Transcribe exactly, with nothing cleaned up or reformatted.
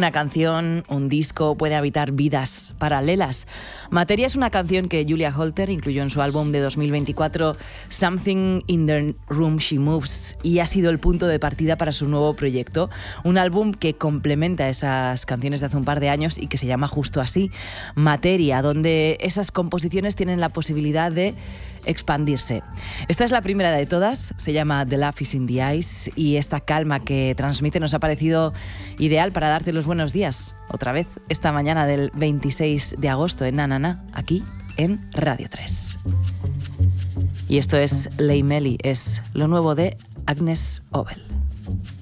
Una canción, un disco, puede habitar vidas paralelas. Materia es una canción que Julia Holter incluyó en su álbum de dos mil veinticuatro, Something in the Room She Moves, y ha sido el punto de partida para su nuevo proyecto, un álbum que complementa esas canciones de hace un par de años y que se llama justo así, Materia, donde esas composiciones tienen la posibilidad de expandirse. Esta es la primera de todas, se llama The Love is in the Eyes, y esta calma que transmite nos ha parecido ideal para darte los buenos días, otra vez, esta mañana del veintiséis de agosto en Na Na Na, aquí en Radio tres. Y esto es Lei Meli, es lo nuevo de Agnes Obel.